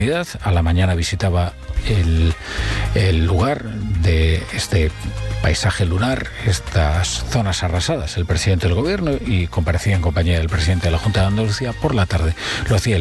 A la mañana visitaba el lugar de este paisaje lunar, estas zonas arrasadas, el presidente del gobierno, y comparecía en compañía del presidente de la Junta de Andalucía. Por la tarde lo hacía